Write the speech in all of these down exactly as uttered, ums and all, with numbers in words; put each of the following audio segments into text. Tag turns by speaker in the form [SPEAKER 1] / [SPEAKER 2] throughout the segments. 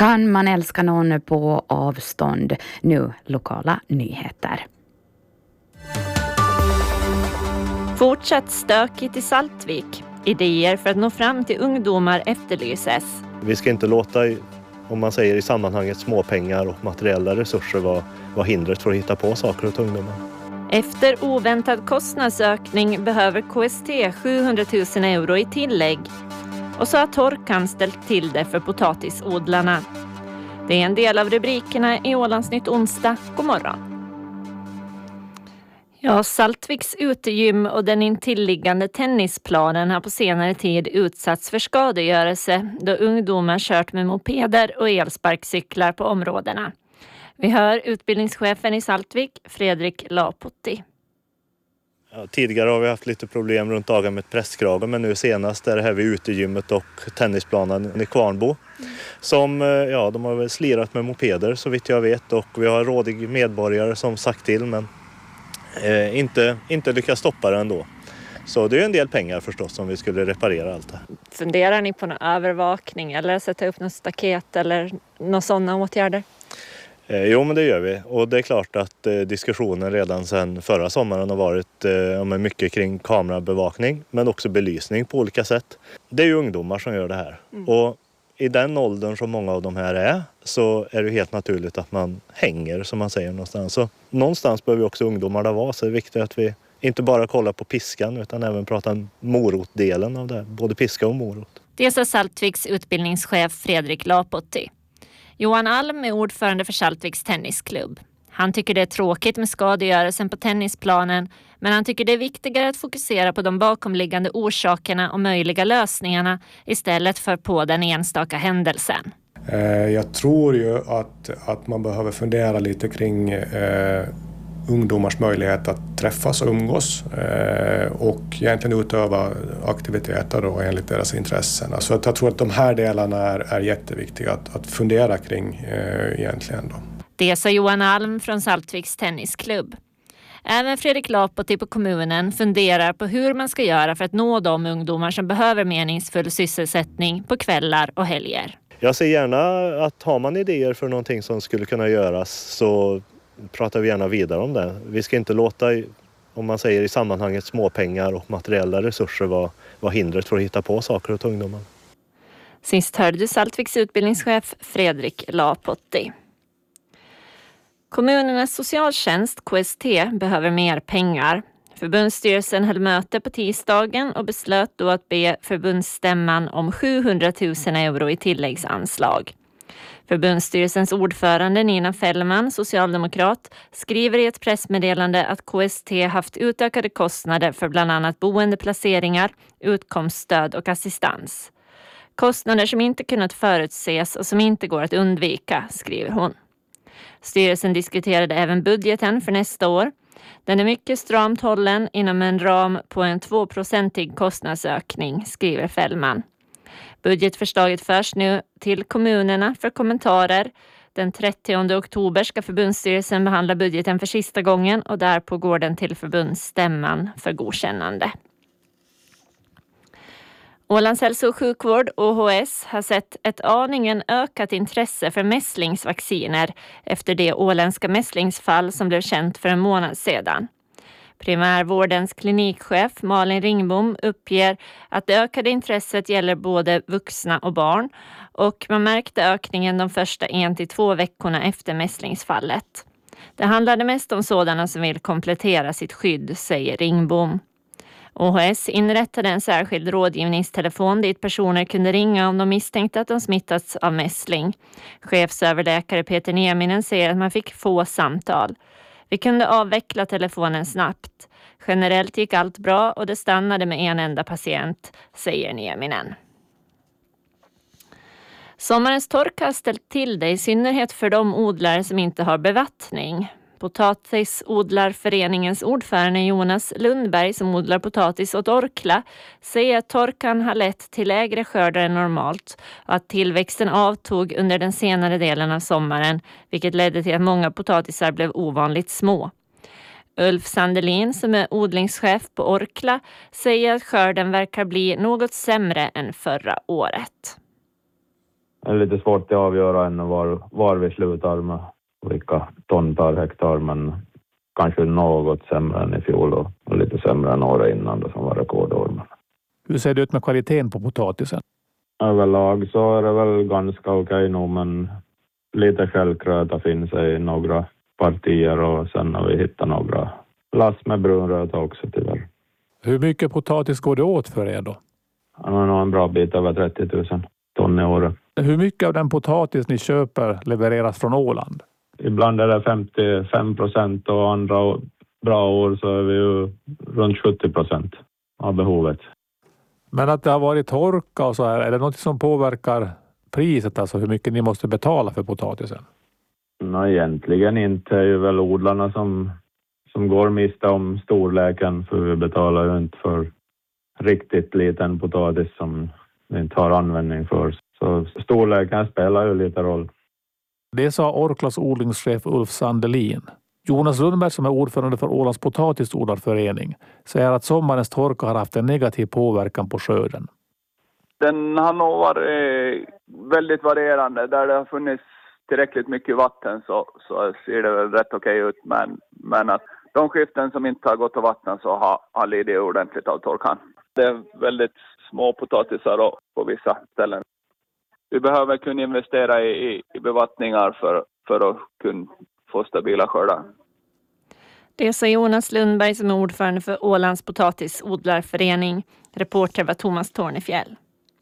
[SPEAKER 1] Kan man älska någon på avstånd? Nu lokala nyheter.
[SPEAKER 2] Fortsatt stökigt i Saltvik. Idéer för att nå fram till ungdomar efterlyses.
[SPEAKER 3] Vi ska inte låta, om man säger i sammanhanget, småpengar och materiella resurser vara, vara hindret för att hitta på saker åt ungdomar.
[SPEAKER 2] Efter oväntad kostnadsökning behöver K S T sjuhundratusen euro i tillägg. Och så har torkan ställt till det för potatisodlarna. Det är en del av rubrikerna i Ålandsnytt onsdag. God morgon. Ja, Saltviks utegym och den intilliggande tennisplanen har på senare tid utsatts för skadegörelse då ungdomar kört med mopeder och elsparkcyklar på områdena. Vi hör utbildningschefen i Saltvik, Fredrik Lapotti.
[SPEAKER 3] Ja, tidigare har vi haft lite problem runt dagen med presskragen, men nu senast är det här vid utegymmet och tennisplanen i Kvarnbo. Som, ja, de har väl slirat med mopeder så vitt jag vet, och vi har rådig medborgare som sagt till, men eh, inte, inte lyckas stoppa det ändå. Så det är en del pengar förstås om vi skulle reparera allt det.
[SPEAKER 2] Funderar ni på någon övervakning eller sätta upp något staket eller några sådana åtgärder?
[SPEAKER 3] Eh, jo, men det gör vi. Och det är klart att eh, diskussionen redan sedan förra sommaren har varit eh, mycket kring kamerabevakning, men också belysning på olika sätt. Det är ju ungdomar som gör det här. Mm. Och i den åldern som många av de här är så är det helt naturligt att man hänger, som man säger, någonstans. Så någonstans behöver också ungdomarna vara, så det är viktigt att vi inte bara kollar på piskan utan även pratar morotdelen av det, både piska och morot.
[SPEAKER 2] Det sa Saltviks utbildningschef Fredrik Lapotti. Johan Alm är ordförande för Saltviks tennisklubb. Han tycker det är tråkigt med skadegörelsen på tennisplanen, men han tycker det är viktigare att fokusera på de bakomliggande orsakerna och möjliga lösningarna istället för på den enstaka händelsen.
[SPEAKER 4] Jag tror ju att, att man behöver fundera lite kring eh, ungdomars möjlighet att träffas och umgås eh, och egentligen utöva aktiviteter då enligt deras intressen. Alltså jag tror att de här delarna är, är jätteviktiga att, att fundera kring eh, egentligen då.
[SPEAKER 2] Det sa Johan Alm från Saltviks tennisklubb. Även Fredrik Lapotti på kommunen funderar på hur man ska göra för att nå de ungdomar som behöver meningsfull sysselsättning på kvällar och helger.
[SPEAKER 3] Jag ser gärna att har man idéer för någonting som skulle kunna göras så pratar vi gärna vidare om det. Vi ska inte låta, om man säger i sammanhanget, småpengar och materiella resurser vara, vara hindret för att hitta på saker åt ungdomar.
[SPEAKER 2] Sist hörde du Saltviks utbildningschef Fredrik Lapotti. Kommunernas socialtjänst K S T behöver mer pengar. Förbundsstyrelsen höll möte på tisdagen och beslöt då att be förbundsstämman om sjuhundratusen euro i tilläggsanslag. Förbundsstyrelsens ordförande Nina Fällman, socialdemokrat, skriver i ett pressmeddelande att K S T haft utökade kostnader för bland annat boendeplaceringar, utkomststöd och assistans. Kostnader som inte kunnat förutses och som inte går att undvika, skriver hon. Styrelsen diskuterade även budgeten för nästa år. Den är mycket stramt hållen inom en ram på en tvåprocentig kostnadsökning, skriver Fällman. Budgetförslaget förs nu till kommunerna för kommentarer. Den trettionde oktober ska förbundsstyrelsen behandla budgeten för sista gången och därpå går den till förbundsstämman för godkännande. Ålands hälso- och sjukvård, O H S, har sett ett aningen ökat intresse för mässlingsvacciner efter det åländska mässlingsfall som blev känt för en månad sedan. Primärvårdens klinikchef Malin Ringbom uppger att det ökade intresset gäller både vuxna och barn och man märkte ökningen de första en till två veckorna efter mässlingsfallet. Det handlade mest om sådana som vill komplettera sitt skydd, säger Ringbom. O H S inrättade en särskild rådgivningstelefon dit personer kunde ringa om de misstänkte att de smittats av mässling. Chefsöverläkare Peter Nieminen säger att man fick få samtal. Vi kunde avveckla telefonen snabbt. Generellt gick allt bra och det stannade med en enda patient, säger Nieminen. Sommarens torka har ställt till det i synnerhet för de odlare som inte har bevattning. Potatisodlarföreningens ordförande Jonas Lundberg, som odlar potatis åt Orkla, säger att torkan har lett till lägre skördar än normalt och att tillväxten avtog under den senare delen av sommaren, vilket ledde till att många potatisar blev ovanligt små. Ulf Sandelin, som är odlingschef på Orkla, säger att skörden verkar bli något sämre än förra året.
[SPEAKER 5] är lite svårt att avgöra än var, var vi slutar med vilka ton per hektar, men kanske något sämre än i fjol och, och lite sämre än året innan då, som var rekordår.
[SPEAKER 6] Hur ser det ut med kvaliteten på potatisen?
[SPEAKER 5] Överlag så är det väl ganska okej nu, men lite självkröta finns i några partier och sen har vi hittat några lass med brunröta också tyvärr.
[SPEAKER 6] Hur mycket potatis går det åt för er då?
[SPEAKER 5] Han har nog en bra bit över trettio tusen ton i året.
[SPEAKER 6] Hur mycket av den potatis ni köper levereras från Åland?
[SPEAKER 5] Ibland är det femtiofem procent och andra bra år så är vi ju runt sjuttio procent av behovet.
[SPEAKER 6] Men att det har varit torka och så här, är det något som påverkar priset, alltså hur mycket ni måste betala för potatisen?
[SPEAKER 5] Nej, egentligen inte. Det är ju väl odlarna som, som går miste om storleken, för vi betalar ju inte för riktigt liten potatis som vi inte har användning för. Så storleken spelar ju lite roll.
[SPEAKER 6] Det sa Orklas odlingschef Ulf Sandelin. Jonas Lundberg, som är ordförande för Ålands potatisodlarförening, säger att sommarens torka har haft en negativ påverkan på skörden.
[SPEAKER 7] Den har nog varit väldigt varierande. Där det har funnits tillräckligt mycket vatten så, så ser det väl rätt okej ut. Men, men att de skiften som inte har gått av vatten så har, har lidit ordentligt av torkan. Det är väldigt små potatisar då, på vissa ställen. Vi behöver kunna investera i, i, i bevattningar för, för att kunna få stabila skördar.
[SPEAKER 2] Det sa Jonas Lundberg som är ordförande för Ålands potatisodlarförening. Reporter var Thomas Tornefjäll.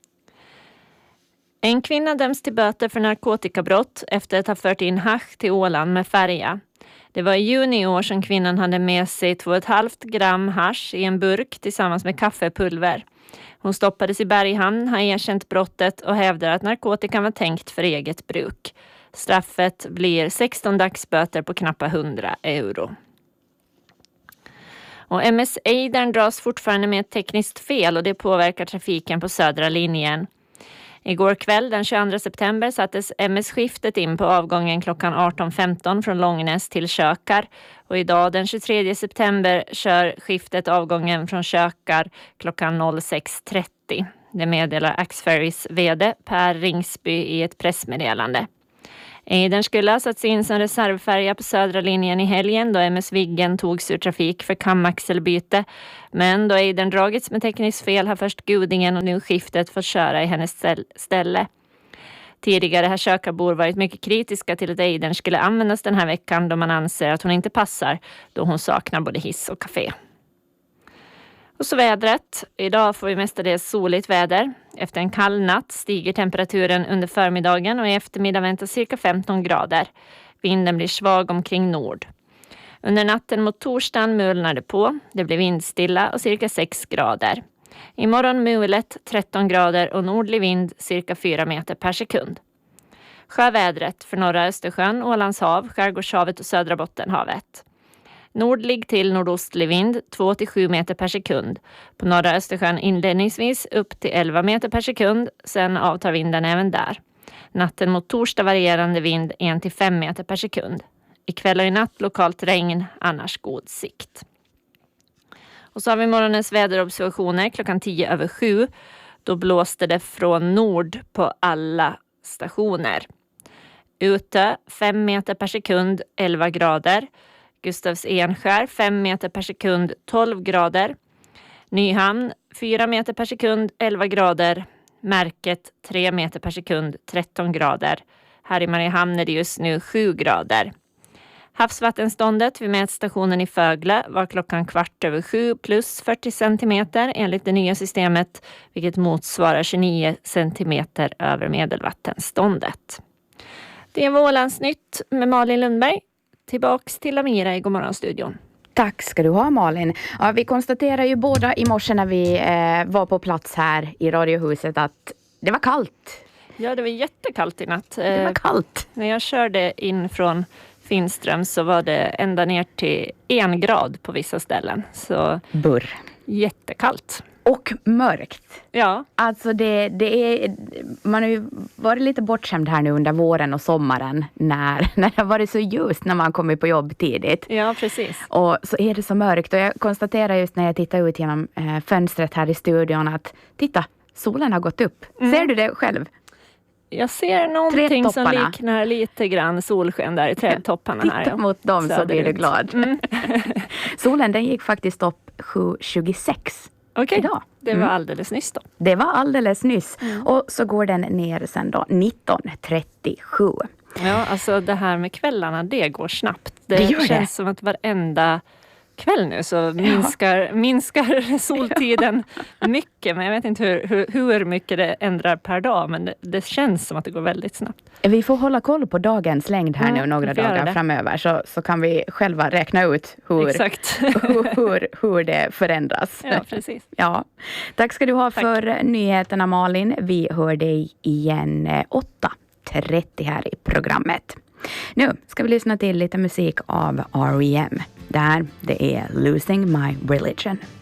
[SPEAKER 2] En kvinna döms till böter för narkotikabrott efter att ha fört in hasch till Åland med färja. Det var i juni i år som kvinnan hade med sig två komma fem gram hasch i en burk tillsammans med kaffepulver. Hon stoppades i Berghamn, har erkänt brottet och hävdar att narkotikan var tänkt för eget bruk. Straffet blir sexton dagsböter på knappt hundra euro. Och M S Eidern dras fortfarande med ett tekniskt fel och det påverkar trafiken på södra linjen. Igår kväll den tjugoandra september sattes M S-skiftet in på avgången klockan arton femton från Långnäs till Kökar. Och idag den tjugotredje september kör skiftet avgången från Kökar klockan sex trettio. Det meddelar Axferrys vd Per Ringsby i ett pressmeddelande. Den skulle ha satts in som reservfärja på södra linjen i helgen då M S Viggen togs ur trafik för kamaxelbyte. Men då Eidern dragits med tekniskt fel har först Gudingen och nu skiftet fått köra i hennes ställe. Tidigare har Kökarbor varit mycket kritiska till att Eidern skulle användas den här veckan då man anser att hon inte passar då hon saknar både hiss och café. Och så vädret. Idag får vi mestadels soligt väder. Efter en kall natt stiger temperaturen under förmiddagen och i eftermiddag väntas cirka femton grader. Vinden blir svag omkring nord. Under natten mot torsdagen mulnar det på. Det blir vindstilla och cirka sex grader. Imorgon mulet tretton grader och nordlig vind cirka fyra meter per sekund. Sjövädret för norra Östersjön, Ålands hav, Skärgårdshavet och södra Bottenhavet. Nordlig till nordostlig vind två till sju meter per sekund. På norra Östersjön inledningsvis upp till elva meter per sekund. Sen avtar vinden även där. Natten mot torsdag varierande vind en till fem meter per sekund. Ikväll och i natt lokalt regn, annars god sikt. Och så har vi morgonens väderobservationer klockan tio över sju. Då blåste det från nord på alla stationer. Ute fem meter per sekund, elva grader. Gustavs Enskär fem meter per sekund, tolv grader. Nyhamn fyra meter per sekund, elva grader. Märket tre meter per sekund, tretton grader. Här i Mariehamn är det just nu sju grader. Havsvattenståndet vid mätstationen i Fögle var klockan kvart över sju plus fyrtio centimeter enligt det nya systemet, vilket motsvarar tjugonio centimeter över medelvattenståndet. Det var Ålands nytt med Malin Lundberg. Tillbaks till Amira i Godmorgonstudion.
[SPEAKER 1] Tack ska du ha, Malin. Ja, vi konstaterar ju båda i morse när vi eh, var på plats här i radiohuset att det var kallt.
[SPEAKER 2] Ja, det var jättekallt i natt.
[SPEAKER 1] Det var kallt.
[SPEAKER 2] Eh, när jag körde in från Finström så var det ända ner till en grad på vissa ställen. Så
[SPEAKER 1] burr.
[SPEAKER 2] Jättekallt.
[SPEAKER 1] Och mörkt.
[SPEAKER 2] Ja.
[SPEAKER 1] Alltså det, det är, man har ju varit lite bortskämd här nu under våren och sommaren när, när det har varit så ljust när man kommer på jobb tidigt.
[SPEAKER 2] Ja, precis.
[SPEAKER 1] Och så är det så mörkt och jag konstaterar just när jag tittar ut genom eh, fönstret här i studion att titta, solen har gått upp. Mm. Ser du det själv?
[SPEAKER 2] Jag ser någonting som
[SPEAKER 1] Trädtopparna.
[SPEAKER 2] liknar lite grann solsken där i trädtopparna här.
[SPEAKER 1] Titta
[SPEAKER 2] Ja.
[SPEAKER 1] mot dem så blir du
[SPEAKER 2] Söderut.
[SPEAKER 1] glad.
[SPEAKER 2] Mm.
[SPEAKER 1] Solen den gick faktiskt upp sju tjugosex
[SPEAKER 2] Okej,
[SPEAKER 1] idag.
[SPEAKER 2] det var
[SPEAKER 1] Mm.
[SPEAKER 2] alldeles nyss då.
[SPEAKER 1] Det var alldeles nyss.
[SPEAKER 2] Mm.
[SPEAKER 1] Och så går den ner sen då nitton trettiosju.
[SPEAKER 2] Ja, alltså det här med kvällarna, det går snabbt. Det,
[SPEAKER 1] Det gör det.
[SPEAKER 2] känns som att varenda kväll nu så minskar, minskar soltiden mycket. Men jag vet inte hur, hur, hur mycket det ändrar per dag. Men det, det känns som att det går väldigt snabbt.
[SPEAKER 1] Vi får hålla koll på dagens längd här
[SPEAKER 2] Mm,
[SPEAKER 1] nu några
[SPEAKER 2] vi får göra
[SPEAKER 1] dagar
[SPEAKER 2] det.
[SPEAKER 1] framöver. Så, så kan vi själva räkna ut hur,
[SPEAKER 2] Exakt.
[SPEAKER 1] hur, hur, hur det förändras.
[SPEAKER 2] Ja, precis.
[SPEAKER 1] Ja. Tack ska du ha
[SPEAKER 2] Tack.
[SPEAKER 1] för nyheterna, Malin. Vi hör dig igen eh, åtta trettio här i programmet. Nu ska vi lyssna till lite musik av R E M. Det här, det är Losing My Religion.